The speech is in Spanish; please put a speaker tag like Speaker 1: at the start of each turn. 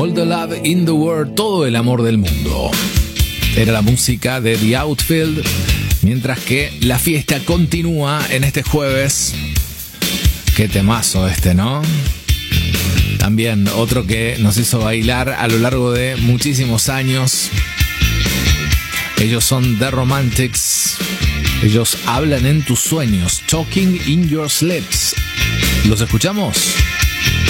Speaker 1: All the Love in the World, todo el amor del mundo. Era la música de The Outfield, mientras que la fiesta continúa en este jueves. Qué temazo este, ¿no? También otro que nos hizo bailar a lo largo de muchísimos años. Ellos son The Romantics. Ellos hablan en tus sueños. Talking in your sleeps. ¿Los escuchamos?